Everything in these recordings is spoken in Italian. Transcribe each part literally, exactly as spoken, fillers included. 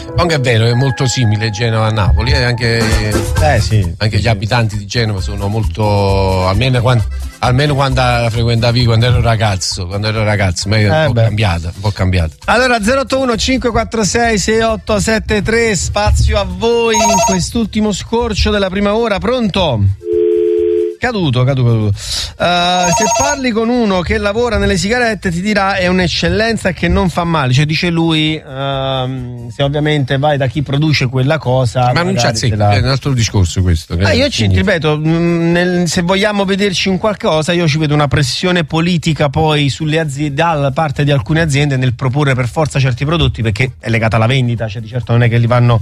Comunque è vero, è molto simile Genova a Napoli, e anche, eh, sì, anche sì, gli abitanti di Genova sono molto, almeno quando, almeno quando frequentavi quando ero ragazzo, quando ero ragazzo, ma è un, eh po' beh. cambiata, un po' cambiata. Allora zero otto uno cinque quattro sei sei otto sette tre, spazio a voi in quest'ultimo scorcio della prima ora. Pronto? Caduto, caduto, caduto. Uh, se parli con uno che lavora nelle sigarette ti dirà è un'eccellenza che non fa male, cioè dice lui, uh, se ovviamente vai da chi produce quella cosa, ma non c'è, sì, la... è un altro discorso questo. Ah, io ci ripeto, nel, se vogliamo vederci in qualcosa, io ci vedo una pressione politica poi sulle aziende, da parte di alcune aziende nel proporre per forza certi prodotti, perché è legata alla vendita, cioè di certo non è che li vanno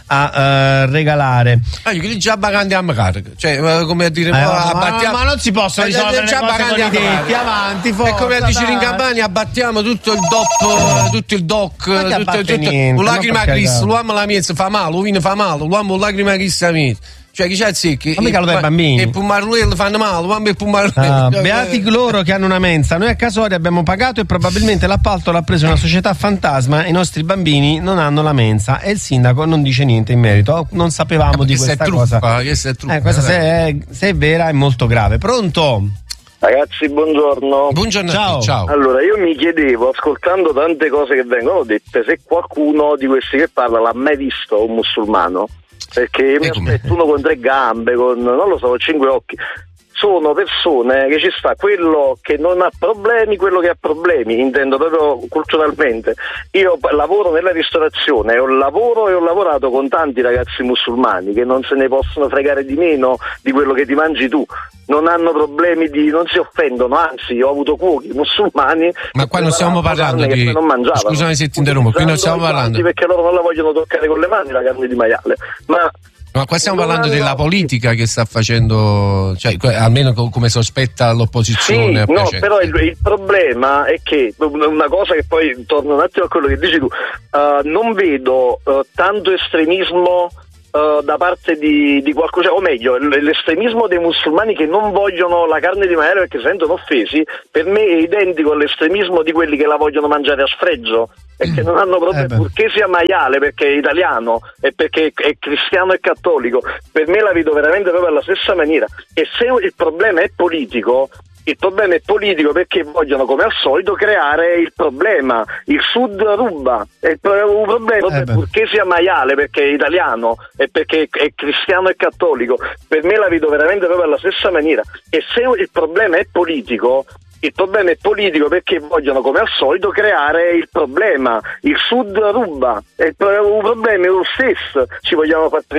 a uh, regalare. Ah, io quelli già baganti a magari, cioè come a dire, eh, Ma, ma non si possono risolvere le cose con i denti, avanti, forza, è come a dire in Campania, abbattiamo tutto il dop, tutto il doc, tutto, tutto, niente, un lacrima Cristo, l'uomo la miezza fa male, l'uomo fa male, l'uomo un lacrima Cristo mia. Cioè chi c'è zicchi? Ma mica lo dai ai bambini. E pumarulli fanno male, l'uomo e pumarulli. Ah, beati loro che hanno una mensa. Noi a Casori abbiamo pagato e probabilmente l'appalto l'ha preso una società fantasma e i nostri bambini non hanno la mensa e il sindaco non dice niente in merito. Non sapevamo eh, di questa è cosa. Truffa, è truffa, eh, questa se è, se è vera è molto grave. Pronto? Ragazzi, buongiorno. Buongiorno. Ciao. Ciao. Allora, io mi chiedevo, ascoltando tante cose che vengono dette, se qualcuno di questi che parla l'ha mai visto un musulmano. Perché mi aspetto uno con tre gambe, con, non lo so, con cinque occhi. Sono persone che ci sta quello che non ha problemi, quello che ha problemi, intendo proprio culturalmente. Io lavoro nella ristorazione, ho lavoro e ho lavorato con tanti ragazzi musulmani che non se ne possono fregare di meno di quello che ti mangi tu. Non hanno problemi di, non si offendono, anzi ho avuto cuochi musulmani. Ma qua non stiamo parlando di, non scusami se ti interrompo, qui non stiamo parlando perché loro non la vogliono toccare con le mani la carne di maiale, ma Ma qua stiamo parlando hanno... della politica che sta facendo, cioè almeno come sospetta l'opposizione. Sì, no, però il, il problema è che, una cosa che poi torna un attimo a quello che dici tu, uh, non vedo uh, tanto estremismo Uh, da parte di, di qualcosa, o meglio, l'estremismo dei musulmani che non vogliono la carne di maiale perché si sentono offesi, per me è identico all'estremismo di quelli che la vogliono mangiare a sfregio, perché non hanno problemi, eh purché sia maiale, perché è italiano e perché è cristiano e cattolico. Per me la vedo veramente proprio alla stessa maniera. E se il problema è politico, il problema è politico perché vogliono, come al solito, creare il problema. Il Sud ruba, è il problema, eh purché sia maiale, perché è italiano e perché è cristiano e cattolico. Per me la vedo veramente proprio alla stessa maniera. E se il problema è politico, il problema è politico perché vogliono, come al solito, creare il problema. Il Sud ruba, è il problema è lo stesso, ci vogliamo far